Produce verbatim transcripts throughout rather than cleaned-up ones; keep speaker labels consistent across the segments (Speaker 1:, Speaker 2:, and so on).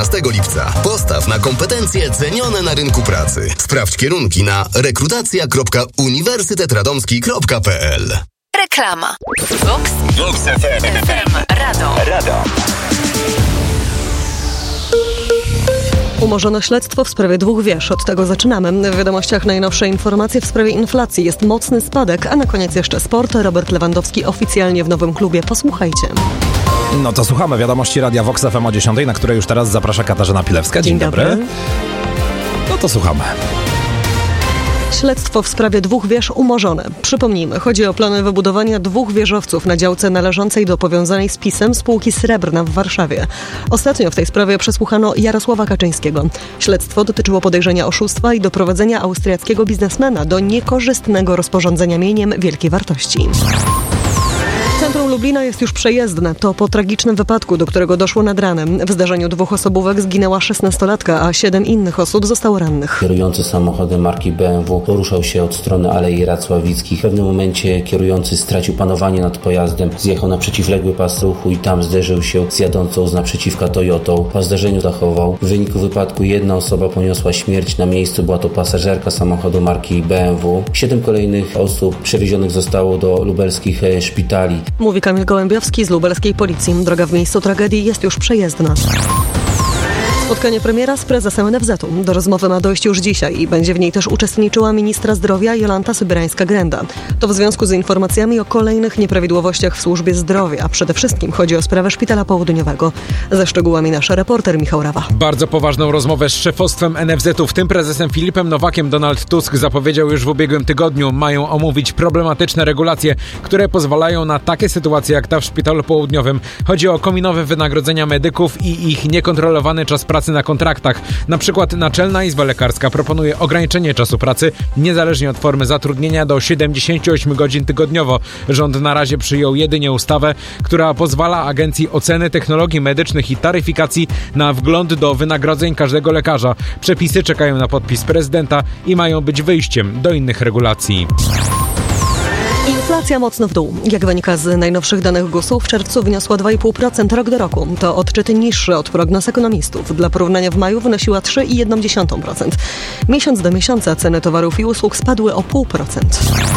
Speaker 1: piętnastego lipca. Postaw na kompetencje cenione na rynku pracy. Sprawdź kierunki na rekrutacja kropka uniwersytet radomski kropka p l.
Speaker 2: Reklama. Vox F M Radom. Radom.
Speaker 3: Umorzono śledztwo w sprawie dwóch wież. Od tego zaczynamy. W wiadomościach najnowsze informacje w sprawie inflacji. Jest mocny spadek, a na koniec jeszcze sport. Robert Lewandowski oficjalnie w nowym klubie. Posłuchajcie.
Speaker 4: No to słuchamy wiadomości Radia Vox F M o dziesiątej, na które już teraz zaprasza Katarzyna Pilewska. Dzień, Dzień dobry. dobry. No to słuchamy.
Speaker 3: Śledztwo w sprawie dwóch wież umorzone. Przypomnijmy, chodzi o plany wybudowania dwóch wieżowców na działce należącej do powiązanej z PiS-em spółki Srebrna w Warszawie. Ostatnio w tej sprawie przesłuchano Jarosława Kaczyńskiego. Śledztwo dotyczyło podejrzenia oszustwa i doprowadzenia austriackiego biznesmena do niekorzystnego rozporządzenia mieniem wielkiej wartości. Centrum Lublina jest już przejezdne. To po tragicznym wypadku, do którego doszło nad ranem. W zdarzeniu dwóch osobówek zginęła szesnastolatka, a siedem innych osób zostało rannych.
Speaker 5: Kierujący samochodem marki B M W poruszał się od strony Alei Racławickich. W pewnym momencie kierujący stracił panowanie nad pojazdem, zjechał na przeciwległy pas ruchu i tam zderzył się z jadącą z naprzeciwka Toyotą. Po zdarzeniu zachował. W wyniku wypadku jedna osoba poniosła śmierć na miejscu. Była to pasażerka samochodu marki B M W. Siedem kolejnych osób przewiezionych zostało do lubelskich szpitali.
Speaker 3: Mówi Kamil Gołębiowski z lubelskiej policji. Droga w miejscu tragedii jest już przejezdna. Spotkanie premiera z prezesem N F Z u. Do rozmowy ma dojść już dzisiaj i będzie w niej też uczestniczyła ministra zdrowia Jolanta Sybierańska-Grenda. To w związku z informacjami o kolejnych nieprawidłowościach w służbie zdrowia. Przede wszystkim chodzi o sprawę Szpitala Południowego. Ze szczegółami nasz reporter Michał Rawa.
Speaker 6: Bardzo poważną rozmowę z szefostwem N F Z u, w tym prezesem Filipem Nowakiem, Donald Tusk zapowiedział już w ubiegłym tygodniu. Mają omówić problematyczne regulacje, które pozwalają na takie sytuacje jak ta w Szpitalu Południowym. Chodzi o kominowe wynagrodzenia medyków i ich niekontrolowany czas pracy na kontraktach. Na przykład Naczelna Izba Lekarska proponuje ograniczenie czasu pracy niezależnie od formy zatrudnienia do siedemdziesiąt osiem godzin tygodniowo. Rząd na razie przyjął jedynie ustawę, która pozwala Agencji Oceny Technologii Medycznych i Taryfikacji na wgląd do wynagrodzeń każdego lekarza. Przepisy czekają na podpis prezydenta i mają być wyjściem do innych regulacji.
Speaker 3: Inflacja mocno w dół. Jak wynika z najnowszych danych G U S u, w czerwcu wyniosła dwa i pół procent rok do roku. To odczyt niższy od prognoz ekonomistów. Dla porównania w maju wynosiła trzy i jedna dziesiąta procent. Miesiąc do miesiąca ceny towarów i usług spadły o zero przecinek pięć procent.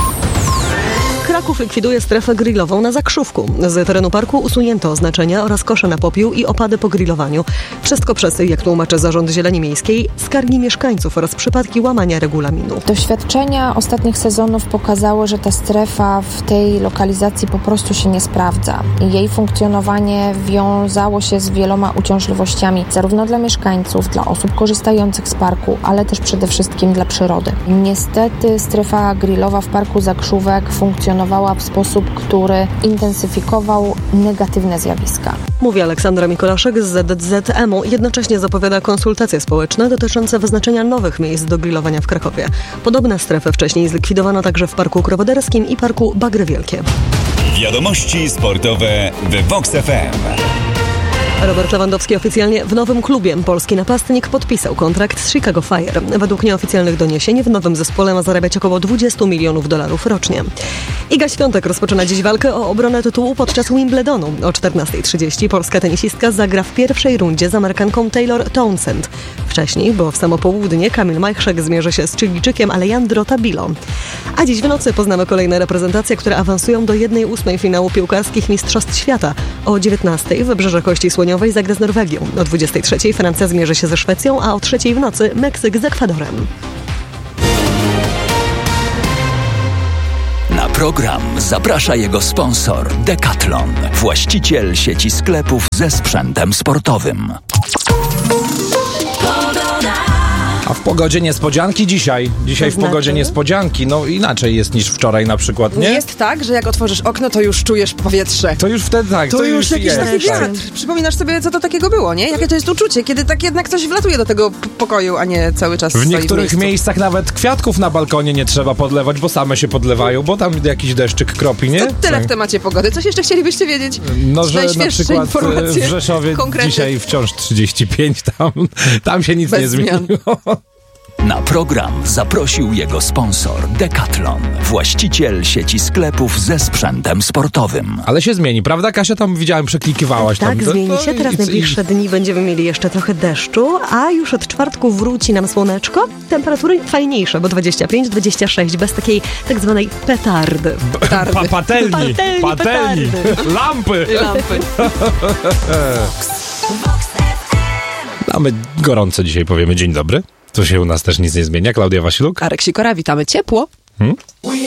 Speaker 3: Kraków likwiduje strefę grillową na Zakrzówku. Z terenu parku usunięto oznaczenia oraz kosze na popiół i opady po grillowaniu. Wszystko przez, jak tłumaczy Zarząd Zieleni Miejskiej, skargi mieszkańców oraz przypadki łamania regulaminu.
Speaker 7: Doświadczenia ostatnich sezonów pokazały, że ta strefa w tej lokalizacji po prostu się nie sprawdza. Jej funkcjonowanie wiązało się z wieloma uciążliwościami, zarówno dla mieszkańców, dla osób korzystających z parku, ale też przede wszystkim dla przyrody. Niestety strefa grillowa w parku Zakrzówek funkcjonowała w sposób, który intensyfikował negatywne zjawiska.
Speaker 3: Mówi Aleksandra Mikolaszek z Z Z M u. Jednocześnie zapowiada konsultacje społeczne dotyczące wyznaczenia nowych miejsc do grillowania w Krakowie. Podobne strefy wcześniej zlikwidowano także w Parku Krowoderskim i Parku Bagry Wielkie.
Speaker 8: Wiadomości sportowe w Vox F M.
Speaker 3: Robert Lewandowski oficjalnie w nowym klubie. Polski napastnik podpisał kontrakt z Chicago Fire. Według nieoficjalnych doniesień w nowym zespole ma zarabiać około dwadzieścia milionów dolarów rocznie. Iga Świątek rozpoczyna dziś walkę o obronę tytułu podczas Wimbledonu. O czternasta trzydzieści polska tenisistka zagra w pierwszej rundzie z Amerykanką Taylor Townsend. Wcześniej, bo w samo południe, Kamil Majchrzak zmierzy się z Chilijczykiem Alejandro Tabilo. A dziś w nocy poznamy kolejne reprezentacje, które awansują do jednej ósmej finału piłkarskich Mistrzostw Świata. O dziewiętnastej Wybrzeże Kości Słoniowej zagra z Norwegią. O dwudziestej trzeciej Francja zmierzy się ze Szwecją, a o trzeciej w nocy Meksyk z Ekwadorem.
Speaker 9: Na program zaprasza jego sponsor Decathlon, właściciel sieci sklepów ze sprzętem sportowym.
Speaker 4: A w pogodzie niespodzianki dzisiaj. Dzisiaj
Speaker 3: to
Speaker 4: w pogodzie
Speaker 3: znaczy?
Speaker 4: niespodzianki. No inaczej jest niż wczoraj na przykład, nie?
Speaker 10: Jest tak, że jak otworzysz okno, to już czujesz powietrze.
Speaker 4: To już wtedy tak.
Speaker 10: To,
Speaker 4: to
Speaker 10: już jakiś
Speaker 4: jest,
Speaker 10: taki
Speaker 4: tak.
Speaker 10: wiatr. Przypominasz sobie, co to takiego było, nie? Jakie to jest uczucie, kiedy tak jednak coś wlatuje do tego p- pokoju, a nie cały czas
Speaker 4: W
Speaker 10: stoi
Speaker 4: niektórych
Speaker 10: w
Speaker 4: miejscach nawet kwiatków na balkonie nie trzeba podlewać, bo same się podlewają, bo tam jakiś deszczyk kropi, nie?
Speaker 10: To tyle w temacie pogody. Coś jeszcze chcielibyście wiedzieć?
Speaker 4: No, że na
Speaker 10: Najświeższe
Speaker 4: przykład
Speaker 10: informacje,
Speaker 4: w Rzeszowie
Speaker 10: konkrety.
Speaker 4: dzisiaj wciąż trzydzieści pięć, tam, tam się nic
Speaker 10: Bez
Speaker 4: nie
Speaker 10: zmian.
Speaker 4: zmieniło.
Speaker 9: Na program zaprosił jego sponsor Decathlon, właściciel sieci sklepów ze sprzętem sportowym.
Speaker 4: Ale się zmieni, prawda Kasia? Tam widziałem, przeklikiwałaś.
Speaker 3: Tak,
Speaker 4: tam.
Speaker 3: zmieni się. Teraz najbliższe dni będziemy mieli jeszcze trochę deszczu, a już od czwartku wróci nam słoneczko. Temperatury fajniejsze, bo dwadzieścia pięć dwadzieścia sześć, bez takiej tak zwanej petardy.
Speaker 4: Pa, patelni,
Speaker 3: patelni,
Speaker 4: patelni, lampy.
Speaker 3: Lampy.
Speaker 4: Mamy gorąco dzisiaj, powiemy dzień dobry. To się u nas też nic nie zmienia. Klaudia Wasiluk.
Speaker 10: Arek Sikora, witamy ciepło.
Speaker 4: Hmm?